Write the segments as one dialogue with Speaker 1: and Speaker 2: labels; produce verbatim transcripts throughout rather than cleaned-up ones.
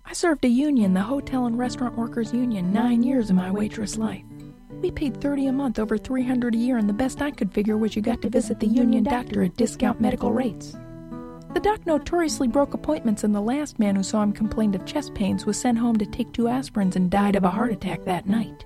Speaker 1: I served a union, the Hotel and Restaurant Workers Union, nine years of my waitress life. We paid thirty dollars a month, over three hundred dollars a year, and the best I could figure was you got to visit the union doctor at discount medical rates. The doc notoriously broke appointments, and the last man who saw him complained of chest pains was sent home to take two aspirins and died of a heart attack that night.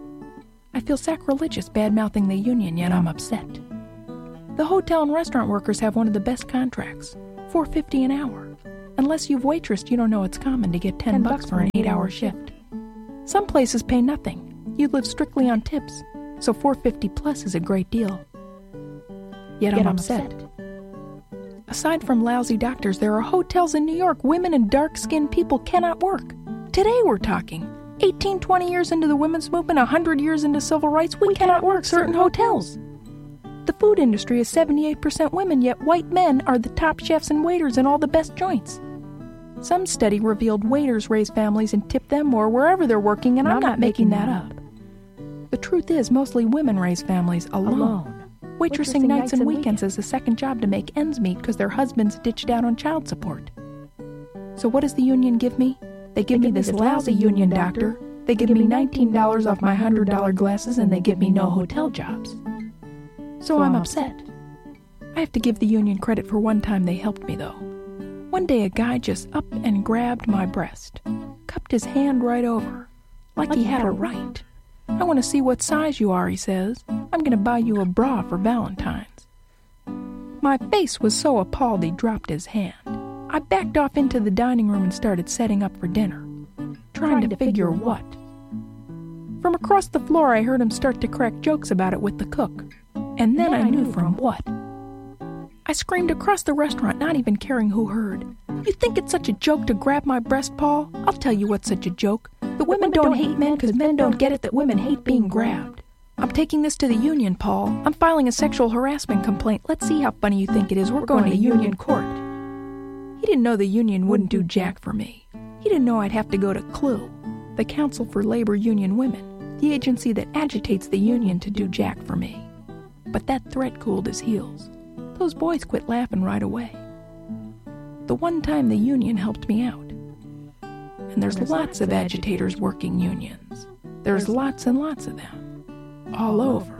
Speaker 1: I feel sacrilegious bad-mouthing the union, yet I'm upset. The hotel and restaurant workers have one of the best contracts, four dollars and fifty cents an hour. Unless you've waitressed, you don't know it's common to get ten bucks for an eight-hour shift. Some places pay nothing. You live strictly on tips, so four dollars and fifty cents plus is a great deal. Yet I'm, Yet I'm upset. upset. Aside from lousy doctors, there are hotels in New York women and dark-skinned people cannot work. Today we're talking. eighteen, twenty years into the women's movement, one hundred years into civil rights, we, we cannot work certain hotels. The food industry is seventy-eight percent women, yet white men are the top chefs and waiters in all the best joints. Some study revealed waiters raise families and tip them more wherever they're working, and I'm, I'm not making that up. The truth is, mostly women raise families alone. alone. Waitressing, Waitressing nights and weekends is a second job to make ends meet because their husbands ditched out on child support. So what does the union give me? They give they me this lousy union doctor, doctor. They give me nineteen dollars off my one hundred dollars glasses, and they give me no hotel jobs. So I'm upset. I have to give the union credit for one time they helped me, though. One day a guy just up and grabbed my breast, cupped his hand right over, like, like he had a right. I want to see what size you are, he says. I'm going to buy you a bra for Valentine's. My face was so appalled he dropped his hand. I backed off into the dining room and started setting up for dinner, trying, trying to, to figure, figure what. From across the floor I heard him start to crack jokes about it with the cook, and then, then I knew from what. I screamed across the restaurant, not even caring who heard. You think it's such a joke to grab my breast, Paul? I'll tell you what's such a joke. The women don't hate men because men don't get it that women hate being grabbed. I'm taking this to the union, Paul. I'm filing a sexual harassment complaint. Let's see how funny you think it is. We're going to union court. He didn't know the union wouldn't do jack for me. He didn't know I'd have to go to C L U, the Council for Labor Union Women, the agency that agitates the union to do jack for me. But that threat cooled his heels. Those boys quit laughing right away. The one time the union helped me out. And there's, there's lots of agitators working unions. There's lots and lots of them. All over.